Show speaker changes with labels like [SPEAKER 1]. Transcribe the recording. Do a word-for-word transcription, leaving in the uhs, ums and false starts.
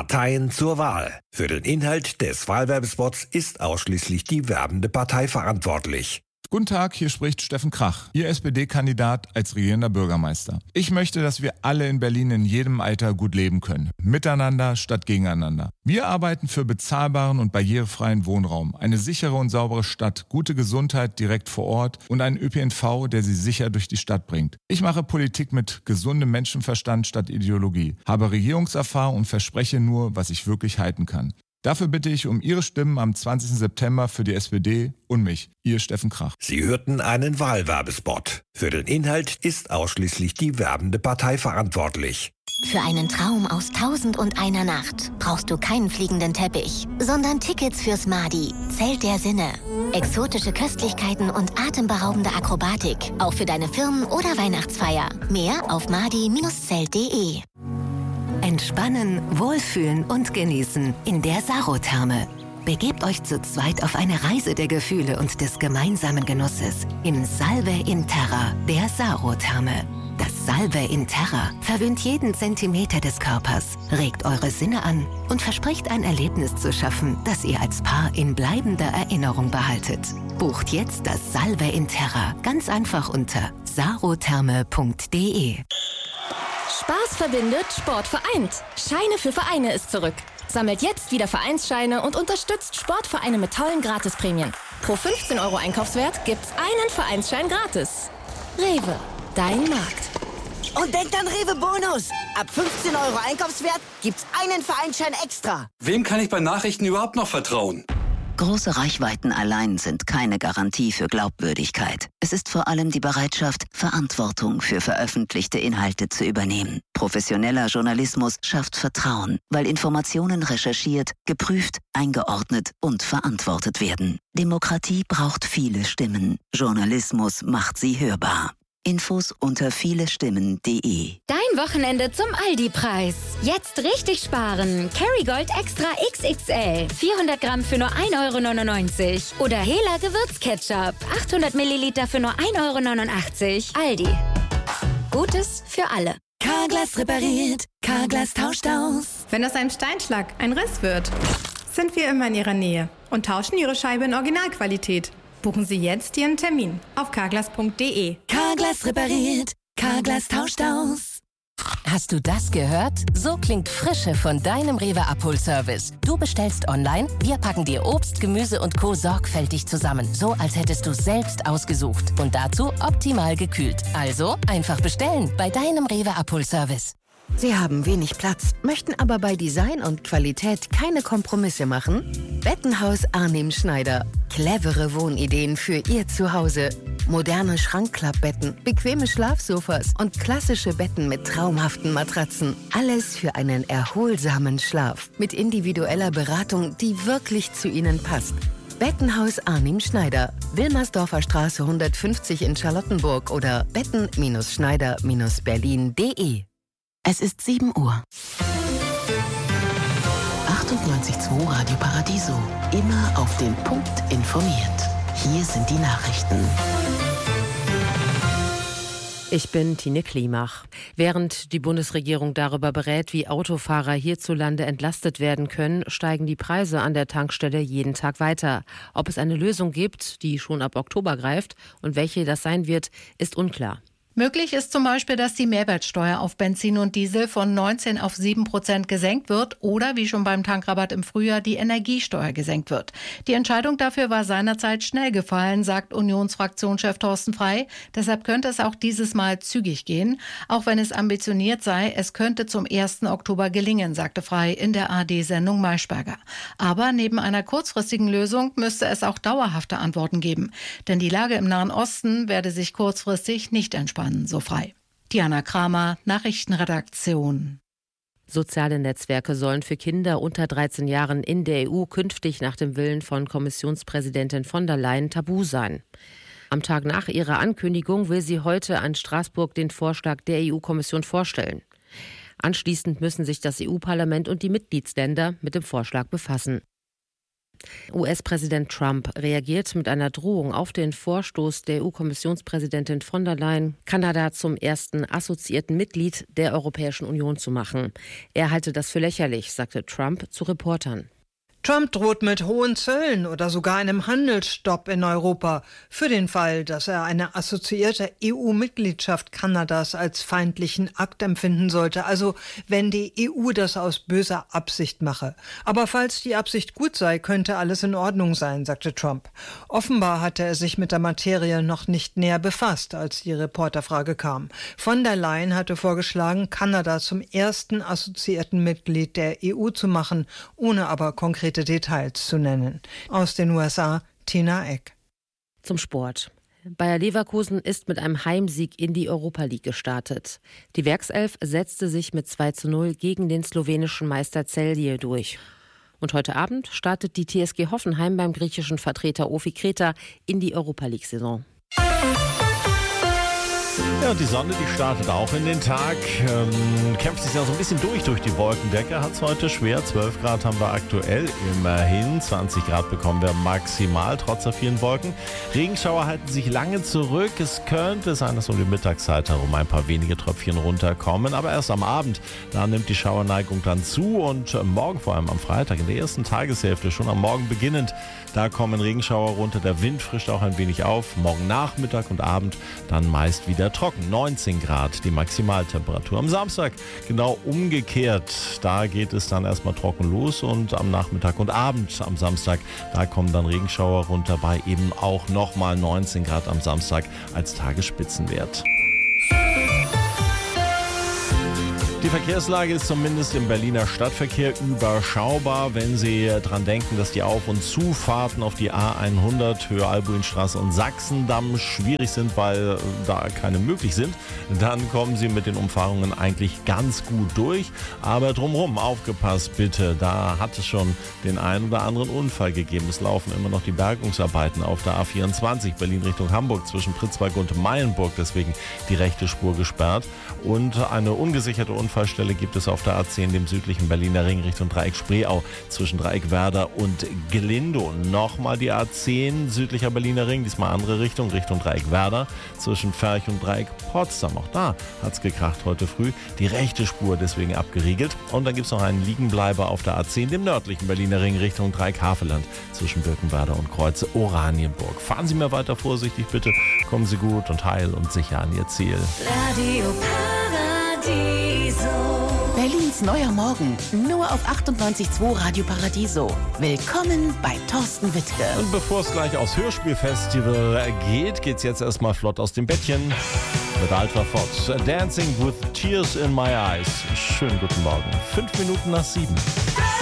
[SPEAKER 1] Parteien zur Wahl. Für den Inhalt des Wahlwerbespots ist ausschließlich die werbende Partei verantwortlich.
[SPEAKER 2] Guten Tag, hier spricht Steffen Krach, Ihr S P D-Kandidat als regierender Bürgermeister. Ich möchte, dass wir alle in Berlin in jedem Alter gut leben können. Miteinander statt gegeneinander. Wir arbeiten für bezahlbaren und barrierefreien Wohnraum, eine sichere und saubere Stadt, gute Gesundheit direkt vor Ort und einen Ö P N V, der Sie sicher durch die Stadt bringt. Ich mache Politik mit gesundem Menschenverstand statt Ideologie, habe Regierungserfahrung und verspreche nur, was ich wirklich halten kann. Dafür bitte ich um Ihre Stimmen am zwanzigsten September für die S P D und mich, Ihr Steffen Krach.
[SPEAKER 1] Sie hörten einen Wahlwerbespot. Für den Inhalt ist ausschließlich die werbende Partei verantwortlich.
[SPEAKER 3] Für einen Traum aus Tausend und einer Nacht brauchst du keinen fliegenden Teppich, sondern Tickets fürs Madi, Zelt der Sinne. Exotische Köstlichkeiten und atemberaubende Akrobatik, auch für deine Firmen- oder Weihnachtsfeier. Mehr auf madi Bindestrich zelt punkt de. Entspannen, wohlfühlen und genießen in der Sarotherme. Begebt euch zu zweit auf eine Reise der Gefühle und des gemeinsamen Genusses im Salve in Terra, der Sarotherme. Das Salve in Terra verwöhnt jeden Zentimeter des Körpers, regt eure Sinne an und verspricht ein Erlebnis zu schaffen, das ihr als Paar in bleibender Erinnerung behaltet. Bucht jetzt das Salve in Terra ganz einfach unter sarotherme punkt de.
[SPEAKER 4] Spaß verbindet, Sport vereint. Scheine für Vereine ist zurück. Sammelt jetzt wieder Vereinsscheine und unterstützt Sportvereine mit tollen Gratisprämien. Pro fünfzehn Euro Einkaufswert gibt's einen Vereinsschein gratis. Rewe, dein Markt.
[SPEAKER 5] Und denkt an Rewe Bonus. Ab fünfzehn Euro Einkaufswert gibt's einen Vereinsschein extra.
[SPEAKER 6] Wem kann ich bei Nachrichten überhaupt noch vertrauen?
[SPEAKER 7] Große Reichweiten allein sind keine Garantie für Glaubwürdigkeit. Es ist vor allem die Bereitschaft, Verantwortung für veröffentlichte Inhalte zu übernehmen. Professioneller Journalismus schafft Vertrauen, weil Informationen recherchiert, geprüft, eingeordnet und verantwortet werden. Demokratie braucht viele Stimmen. Journalismus macht sie hörbar. Infos unter vielestimmen punkt de.
[SPEAKER 8] Dein Wochenende zum Aldi-Preis. Jetzt richtig sparen. Kerrygold Extra X X L. vierhundert Gramm für nur ein Euro neunundneunzig. Oder Hela Gewürzketchup. achthundert Milliliter für nur ein Euro neunundachtzig. Aldi. Gutes für alle.
[SPEAKER 5] Carglass repariert, Carglass tauscht aus.
[SPEAKER 9] Wenn aus einem Steinschlag ein Riss wird, sind wir immer in Ihrer Nähe und tauschen Ihre Scheibe in Originalqualität. Buchen Sie jetzt Ihren Termin auf carglass punkt de.
[SPEAKER 5] Carglass repariert, Carglass tauscht aus.
[SPEAKER 10] Hast du das gehört? So klingt Frische von deinem Rewe Abholservice. Du bestellst online, wir packen dir Obst, Gemüse und Co. sorgfältig zusammen. So, als hättest du es selbst ausgesucht. Und dazu optimal gekühlt. Also einfach bestellen bei deinem Rewe Abholservice.
[SPEAKER 11] Sie haben wenig Platz, möchten aber bei Design und Qualität keine Kompromisse machen? Bettenhaus Arnim Schneider. Clevere Wohnideen für Ihr Zuhause. Moderne Schrankklappbetten, bequeme Schlafsofas und klassische Betten mit traumhaften Matratzen. Alles für einen erholsamen Schlaf. Mit individueller Beratung, die wirklich zu Ihnen passt. Bettenhaus Arnim Schneider. Wilmersdorfer Straße hundertfünfzig in Charlottenburg oder betten Schneider Berlin punkt de.
[SPEAKER 12] Es ist sieben Uhr. achtundneunzig Komma zwei Radio Paradiso. Immer auf den Punkt informiert. Hier sind die Nachrichten.
[SPEAKER 13] Ich bin Tine Klimach. Während die Bundesregierung darüber berät, wie Autofahrer hierzulande entlastet werden können, steigen die Preise an der Tankstelle jeden Tag weiter. Ob es eine Lösung gibt, die schon ab Oktober greift und welche das sein wird, ist unklar.
[SPEAKER 14] Möglich ist zum Beispiel, dass die Mehrwertsteuer auf Benzin und Diesel von neunzehn auf sieben Prozent gesenkt wird oder, wie schon beim Tankrabatt im Frühjahr, die Energiesteuer gesenkt wird. Die Entscheidung dafür war seinerzeit schnell gefallen, sagt Unionsfraktionschef Thorsten Frey. Deshalb könnte es auch dieses Mal zügig gehen. Auch wenn es ambitioniert sei, es könnte zum ersten Oktober gelingen, sagte Frey in der A R D-Sendung Maischberger. Aber neben einer kurzfristigen Lösung müsste es auch dauerhafte Antworten geben. Denn die Lage im Nahen Osten werde sich kurzfristig nicht entspannen. So frei. Diana Kramer, Nachrichtenredaktion.
[SPEAKER 13] Soziale Netzwerke sollen für Kinder unter dreizehn Jahren in der E U künftig nach dem Willen von Kommissionspräsidentin von der Leyen tabu sein. Am Tag nach ihrer Ankündigung will sie heute an Straßburg den Vorschlag der E U-Kommission vorstellen. Anschließend müssen sich das E U-Parlament und die Mitgliedsländer mit dem Vorschlag befassen. U S-Präsident Trump reagiert mit einer Drohung auf den Vorstoß der E U-Kommissionspräsidentin von der Leyen, Kanada zum ersten assoziierten Mitglied der Europäischen Union zu machen. Er halte das für lächerlich, sagte Trump zu Reportern.
[SPEAKER 15] Trump droht mit hohen Zöllen oder sogar einem Handelsstopp in Europa für den Fall, dass er eine assoziierte E U-Mitgliedschaft Kanadas als feindlichen Akt empfinden sollte, also wenn die E U das aus böser Absicht mache. Aber falls die Absicht gut sei, könnte alles in Ordnung sein, sagte Trump. Offenbar hatte er sich mit der Materie noch nicht näher befasst, als die Reporterfrage kam. Von der Leyen hatte vorgeschlagen, Kanada zum ersten assoziierten Mitglied der E U zu machen, ohne aber konkret Details zu nennen. Aus den U S A, Tina Eck.
[SPEAKER 13] Zum Sport. Bayer Leverkusen ist mit einem Heimsieg in die Europa League gestartet. Die Werkself setzte sich mit zwei zu null gegen den slowenischen Meister Celje durch. Und heute Abend startet die T S G Hoffenheim beim griechischen Vertreter Ofi Kreta in die Europa League-Saison.
[SPEAKER 16] Ja, und die Sonne, die startet auch in den Tag, ähm, kämpft sich ja so ein bisschen durch durch die Wolkendecke, hat es heute schwer, zwölf Grad haben wir aktuell, immerhin zwanzig Grad bekommen wir maximal, trotz der vielen Wolken. Regenschauer halten sich lange zurück, es könnte sein, dass um die Mittagszeit herum ein paar wenige Tröpfchen runterkommen, aber erst am Abend, da nimmt die Schauerneigung dann zu und morgen, vor allem am Freitag, in der ersten Tageshälfte, schon am Morgen beginnend, da kommen Regenschauer runter, der Wind frischt auch ein wenig auf, morgen Nachmittag und Abend dann meist wieder trocken. neunzehn Grad die Maximaltemperatur. Am Samstag genau umgekehrt. Da geht es dann erstmal trocken los und am Nachmittag und Abend am Samstag, da kommen dann Regenschauer runter bei eben auch nochmal neunzehn Grad am Samstag als Tagesspitzenwert. Die Verkehrslage ist zumindest im Berliner Stadtverkehr überschaubar, wenn Sie dran denken, dass die Auf- und Zufahrten auf die A hundert, Höhe Albuinstraße und Sachsendamm schwierig sind, weil da keine möglich sind. Dann kommen Sie mit den Umfahrungen eigentlich ganz gut durch. Aber drumherum, aufgepasst bitte, da hat es schon den einen oder anderen Unfall gegeben. Es laufen immer noch die Bergungsarbeiten auf der A vierundzwanzig, Berlin Richtung Hamburg, zwischen Pritzwalk und Meilenburg, deswegen die rechte Spur gesperrt. Und eine ungesicherte Unfallstelle gibt es auf der A zehn, dem südlichen Berliner Ring Richtung Dreieck Spreeau, zwischen Dreieck Werder und Gelindo. Nochmal die A zehn, südlicher Berliner Ring, diesmal andere Richtung, Richtung Dreieck Werder, zwischen Ferch und Dreieck Potsdam. Auch da hat es gekracht heute früh, die rechte Spur deswegen abgeriegelt. Und dann gibt es noch einen Liegenbleiber auf der A zehn, dem nördlichen Berliner Ring Richtung Dreieck Havelland, zwischen Birkenwerder und Kreuze Oranienburg. Fahren Sie mal weiter vorsichtig bitte, kommen Sie gut und heil und sicher an Ihr Ziel.
[SPEAKER 17] Radio Paradiso. Berlins neuer Morgen, nur auf achtundneunzig Komma zwei Radio Paradiso. Willkommen bei Thorsten Wittke.
[SPEAKER 16] Und bevor es gleich aufs Hörspielfestival geht, geht's jetzt erstmal flott aus dem Bettchen mit Alter Fox. Dancing with Tears in My Eyes. Schönen guten Morgen. Fünf Minuten nach sieben.